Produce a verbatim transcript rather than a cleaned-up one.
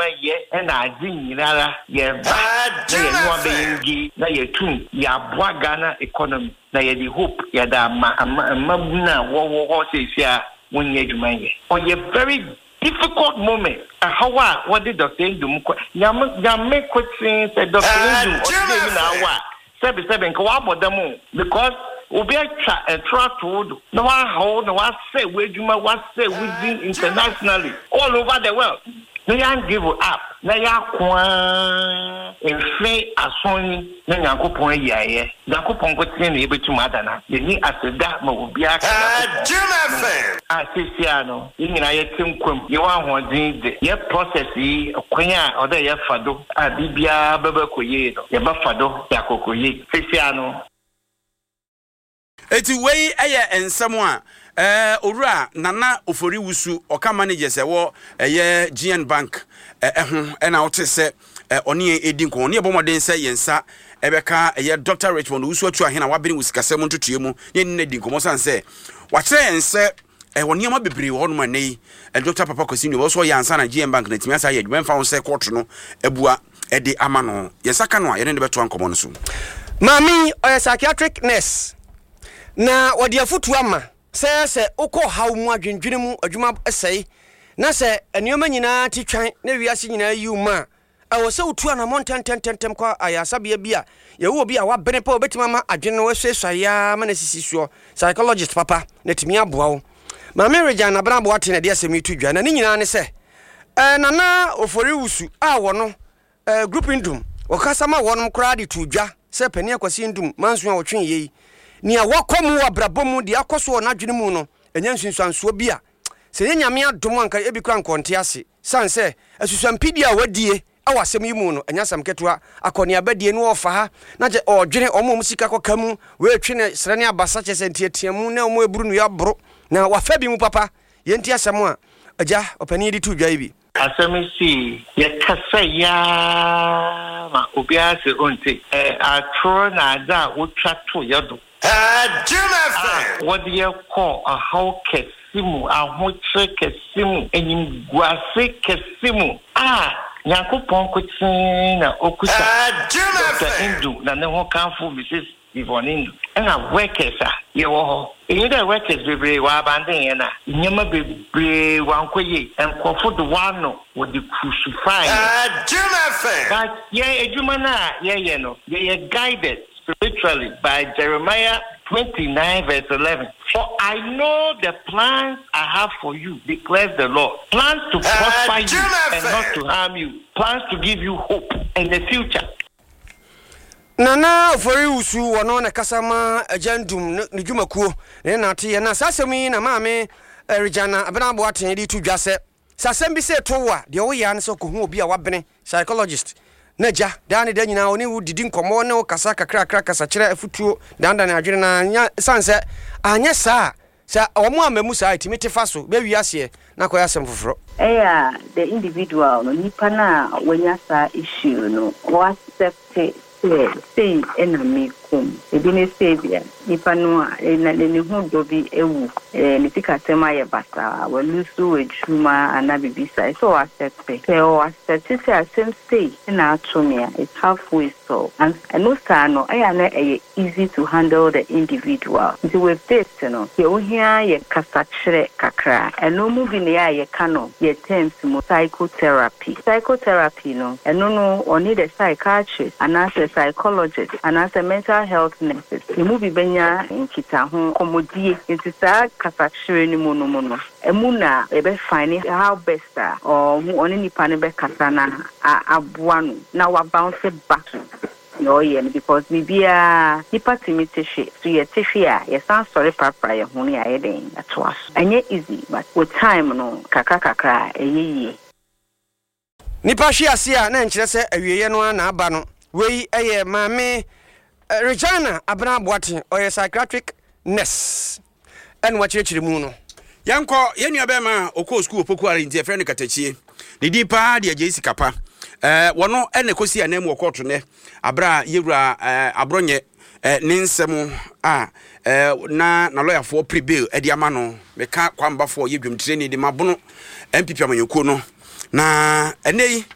edwuma ye na adi nyinara ye ba na ye no abengi na ye tum ya boa Ghana economy na ye the hope ya da ma mabuna wo wo sesia wonye edwuma ye o ye very difficult moment how what did Doctor Ndum yam yam make question say Doctor Ndum o dey na wa seven seven ko abodam because obi a tra to no one hold no one say we juma what say within internationally all over the world no yan give up na ya kwa enfe asoni na yakopon yaye yakopon ko tin na ebetum adana ni aseda ma obi aka asisia no nyina ye tinkwam ye wa hodin de ye process yi kwanya oda ye fado a bibia baba koye no ye ba fado yakokoye asisia no eti wei eye ensem a eh owura nana ofori wusu oka manager se wo eye G N Bank ehun e na wote se oni edi nko oni ebomoden se yensa ebeka eye Doctor Richmond wusu atu ahena wabere wusikasem ntotue mu ye nna di nko san se wa kire yense eh oni ama bebre wo no manei Doctor Papa Kosini wo so yansa na G N Bank na timia sa ye dwen fa won se court no ebua e de amano yensa ka no a ye ne beto ankomo no so mami oya psychiatric nurse na wadi afutu ama se se ukọ haw mu adwendwene mu adwuma esei na se enioma nyina titwan na wiase nyina yuma awo se utu ana montentententem kwa ayasabia bia ye wo bia wa bene pa obetima ma adwene no wesesua ma na sisisuo psychologist papa na timi aboa wo ma me reja na bra boate na de asemi tu dwa na ni nyina ne se eh nana ofori wusu a wo no eh group Ndum wakasa ma wonum kra de tu dwa se pani akwasi Ndum manso a wotwen yei ni awakomu abrabomu di akoso na dwene mu no enya nsunsuanso bia se ye nyame adom anka ebi kra nkonte ase sanse asusuampidi a wadie awasem yi mu no enya sam ketua akoni abadie no ofa ha na je odwene omo musika kokamu we twene srene abasa che sentiatiamu na omo eburu no yabro na wafa bi mu papa ye nti asem a aja opani di tu dwa ibi asemi si ye kasa ya ma obi ase onti eh atro na ada wotwa to yodo ah Jim what do you call a how kesimu a hoche kesimu enyim guase kesimu ah yakopon kutin na okuta ah Jim Ndum na ne ho kanfo Missus Yvonne Ndum na workers a ye wo ho eyi da workers bebre wa abandon ye na nyema bebre wa nkoye enkofo do wano wo di crucify ah Jim but ye edwuma na ye ye no ye guided spiritually by Jeremiah twenty-nine verse eleven. For I know the plans I have for you, declares the Lord. Plans to prosper you and not to harm you. Plans to give you hope in the future. Nana ofori wusu wono na kasama Ndum ne dwumakuo ne na te na sasemi na maame Regina abena boaten di tu dwase sasem bi se towa de wo ya ne so ko hu obi a wabene psychologist naja dani da nyina oni wudidi nkomo ne kasa kakra kakra kasa kire afutuo danda na adwene na nya sanse anya saa sa omo amamu saa timite faso be wiase na koya sem foforo eh the individual no nipa na wanya saa issue no o accept say enemy kum ebi ne say bia nipa no na ne hu dobi ewu eh ne tikasema ye basa wa lusu ejuma anabibisa so accept say o accept say same say na atumia it's halfway so and no star no eh na eh easy to handle the individual so with this no ye ohia ye kasa kire kakra eno mu bi ne ya ye kano ye terms mo psychotherapy psychotherapy no eno no oni the psychiatrist and as a psychologist and as a mental health nurse the movie benya nkita ho komodie ntisa kasachire ni mono mono emuna ebe find how best or oni nipa ne be kasa na aboa na wa bounce back no yeah because bibia nipa timitishi so ye tifia ye san sorry papa ye ho ne aye den atwa enye easy but with time no kakra kakra eyeye nipa hwe ase a na nkire se awieye no na aba no wei eye maame Regina abena boaten oye psychiatric nurse en wachirechire mu no yanko yenua be ma okọ school opoku are ntie friend katachie ne di pa de agye sikapa eh wono ene kosi anam okoto ne abra yewura abronye ne nsem a na na lawyer for prebail e di ama no meka kwamba for yedwumtire ne di mabono M P P amanyoko no na enei